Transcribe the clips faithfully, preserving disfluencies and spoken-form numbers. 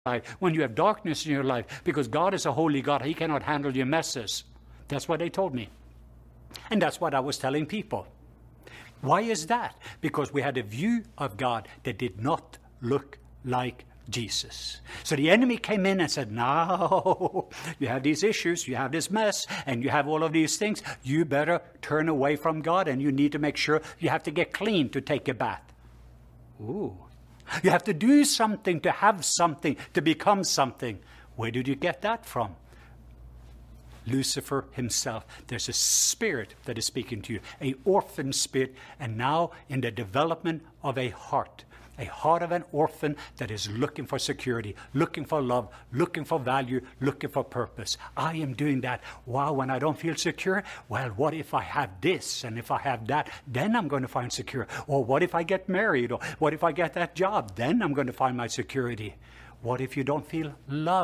life, when you have darkness in your life, because God is a holy God. He cannot handle your messes. That's what they told me. And that's what I was telling people. Why is that? Because we had a view of God that did not look like Jesus. So the enemy came in and said, no, you have these issues, you have this mess, and you have all of these things. You better turn away from God, and you need to make sure you have to get clean to take a bath. Ooh. You have to do something to have something, to become something. Where did you get that from? Lucifer himself. There's a spirit that is speaking to you, an orphan spirit, and now in the development of a heart. A heart of an orphan that is looking for security, looking for love, looking for value, looking for purpose. I am doing that. Wow, when I don't feel secure, well, what if I have this and if I have that, then I'm going to find secure. Or what if I get married? Or what if I get that job? Then I'm going to find my security. What if you don't feel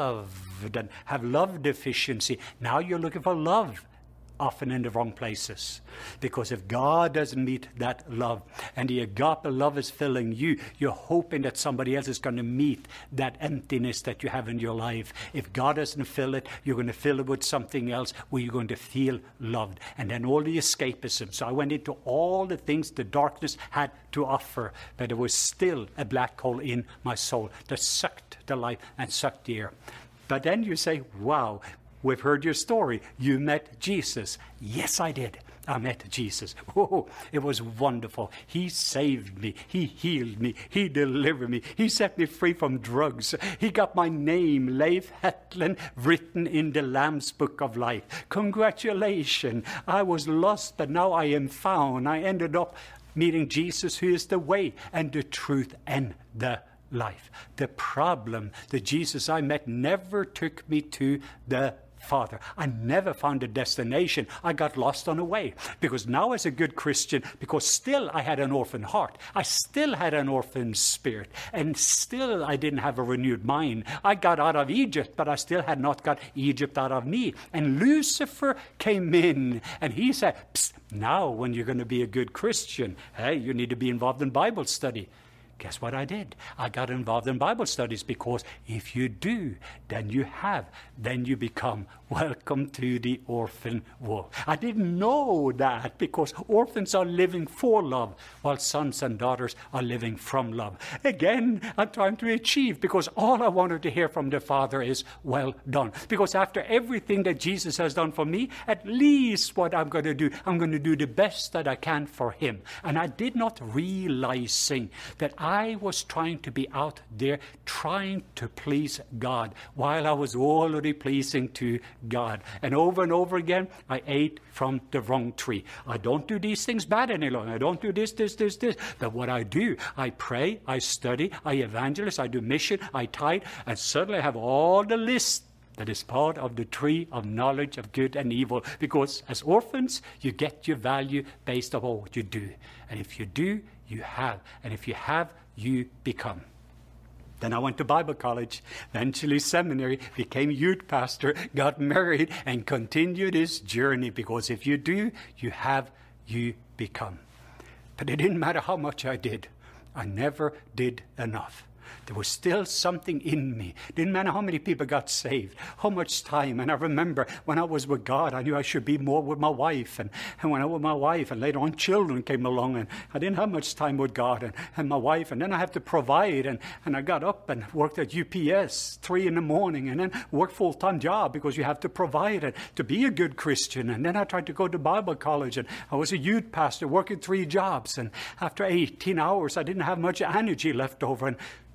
loved and have love deficiency? Now you're looking for love. Often in the wrong places. Because if God doesn't meet that love, and the agape love is filling you, you're hoping that somebody else is going to meet that emptiness that you have in your life. If God doesn't fill it, you're going to fill it with something else where you're going to feel loved. And then all the escapism. So I went into all the things the darkness had to offer, but there was still a black hole in my soul that sucked the life and sucked the air. But then you say, wow, we've heard your story. You met Jesus. Yes, I did. I met Jesus. Oh, it was wonderful. He saved me. He healed me. He delivered me. He set me free from drugs. He got my name, Leif Hetland, written in the Lamb's Book of Life. Congratulations. I was lost, but now I am found. I ended up meeting Jesus, who is the way and the truth and the life. The problem, the Jesus I met never took me to the Father. I never found a destination. I got lost on the way. Because now as a good Christian, because still I had an orphan heart. I still had an orphan spirit. And still I didn't have a renewed mind. I got out of Egypt, but I still had not got Egypt out of me. And Lucifer came in and he said, psst, now when you're going to be a good Christian, hey, you need to be involved in Bible study. Guess what I did? I got involved in Bible studies, because if you do, then you have, then you become. Welcome to the orphan world. I didn't know that, because orphans are living for love, while sons and daughters are living from love. Again, I'm trying to achieve, because all I wanted to hear from the Father is, well done. Because after everything that Jesus has done for me, at least what I'm going to do, I'm going to do the best that I can for him. And I did not realizing that I was trying to be out there, trying to please God, while I was already pleasing to God. And over and over again, I ate from the wrong tree. I don't do these things bad any longer. I don't do this, this, this, this. But what I do, I pray, I study, I evangelize, I do mission, I tithe, and suddenly I have all the list that is part of the tree of knowledge of good and evil. Because as orphans, you get your value based on what you do. And if you do, you have. And if you have, you become. Then I went to Bible college, eventually seminary, became youth pastor, got married, and continued this journey. Because if you do, you have, you become. But it didn't matter how much I did. I never did enough. There was still something in me. Didn't matter how many people got saved, how much time. And I remember when I was with God, I knew I should be more with my wife. And, and when I was with my wife, and later on children came along, and I didn't have much time with God and, and my wife. And then I had to provide. And, and I got up and worked at U P S three in the morning, and then worked full-time job, because you have to provide it to be a good Christian. And then I tried to go to Bible college, and I was a youth pastor working three jobs. And after eighteen hours, I didn't have much energy left over. And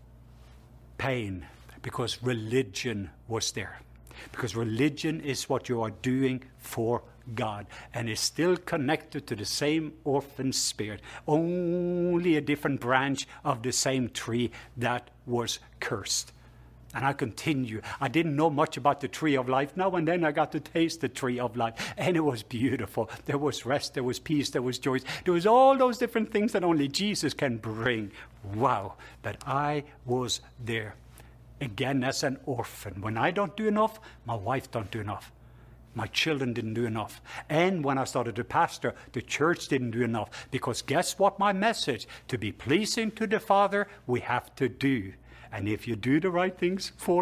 pain, because religion was there. Because religion is what you are doing for God, and is still connected to the same orphan spirit, only a different branch of the same tree that was cursed. And I continue. I didn't know much about the tree of life. Now and then I got to taste the tree of life. And it was beautiful. There was rest, there was peace, there was joy. There was all those different things that only Jesus can bring. Wow. But I was there. Again, as an orphan. When I don't do enough, my wife don't do enough. My children didn't do enough. And when I started to pastor, the church didn't do enough. Because guess what my message? To be pleasing to the Father, we have to do. And if you do the right things for